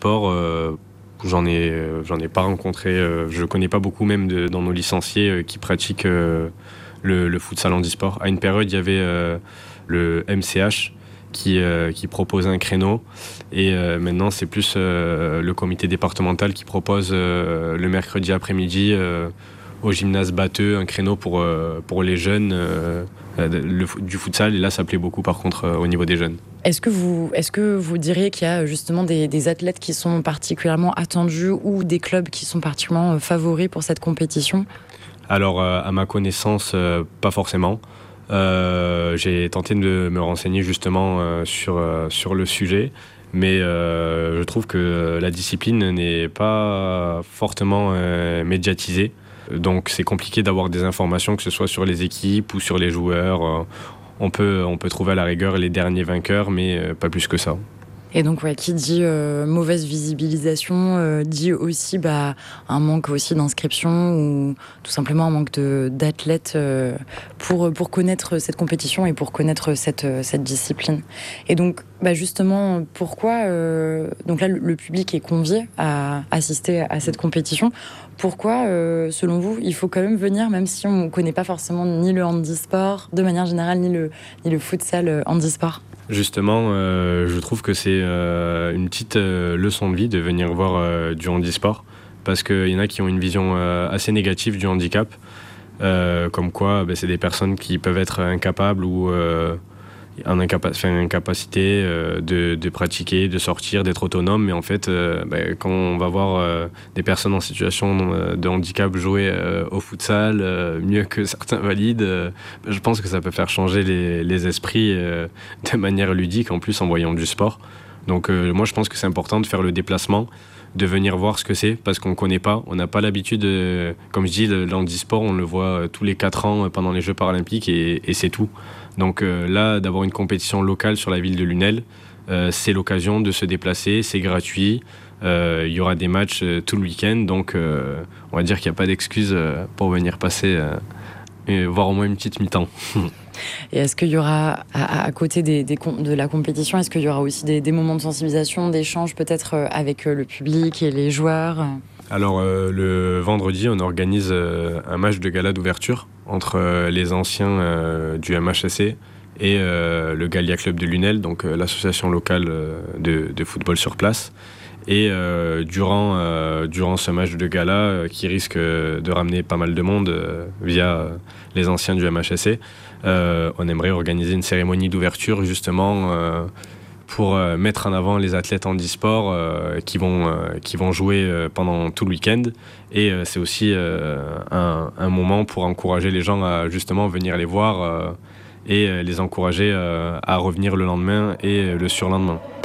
Sport, j'en ai pas rencontré. Je connais pas beaucoup même dans nos licenciés qui pratiquent le futsal handisport. À une période, il y avait le MCH qui propose un créneau et maintenant c'est plus le comité départemental qui propose le mercredi après-midi au gymnase Batteux un créneau pour les jeunes du futsal, et là ça plaît beaucoup par contre au niveau des jeunes. Est-ce que vous diriez qu'il y a justement des athlètes qui sont particulièrement attendus ou des clubs qui sont particulièrement favoris pour cette compétition ? Alors à ma connaissance, pas forcément. J'ai tenté de me renseigner justement sur le sujet, mais je trouve que la discipline n'est pas fortement médiatisée. Donc c'est compliqué d'avoir des informations, que ce soit sur les équipes ou sur les joueurs. On peut trouver à la rigueur les derniers vainqueurs, mais pas plus que ça. Et donc, qui dit mauvaise visibilisation, dit aussi un manque aussi d'inscription ou tout simplement un manque d'athlètes pour connaître cette compétition et pour connaître cette discipline. Et donc, justement, pourquoi donc là, le public est convié à assister à cette compétition. Pourquoi, selon vous, il faut quand même venir, même si on ne connaît pas forcément ni le handisport, de manière générale, ni le futsal handisport ? Justement, je trouve que c'est une petite leçon de vie de venir voir du handisport, parce qu'il y en a qui ont une vision assez négative du handicap, comme quoi c'est des personnes qui peuvent être incapables ou en incapacité de pratiquer, de sortir, d'être autonome. Mais en fait, quand on va voir des personnes en situation de handicap jouer au futsal mieux que certains valides, je pense que ça peut faire changer les esprits de manière ludique, en plus en voyant du sport. Donc moi je pense que c'est important de faire le déplacement, de venir voir ce que c'est, parce qu'on ne connaît pas, on n'a pas l'habitude, comme je dis, le handisport on le voit tous les 4 ans pendant les Jeux paralympiques et c'est tout. Donc là, d'avoir une compétition locale sur la ville de Lunel, c'est l'occasion de se déplacer, c'est gratuit, il y aura des matchs tout le week-end, donc on va dire qu'il n'y a pas d'excuse pour venir passer, voir au moins une petite mi-temps. Et est-ce qu'il y aura, à côté de la compétition, est-ce qu'il y aura aussi des moments de sensibilisation, d'échange peut-être avec le public et les joueurs ? Alors le vendredi, on organise un match de gala d'ouverture entre les anciens du MHSC et le Gallia Club de Lunel, donc l'association locale de football sur place. Et durant ce match de gala qui risque de ramener pas mal de monde via les anciens du MHSC, on aimerait organiser une cérémonie d'ouverture justement pour mettre en avant les athlètes handisport qui vont jouer pendant tout le week-end. Et c'est aussi un moment pour encourager les gens à justement venir les voir et les encourager à revenir le lendemain et le surlendemain.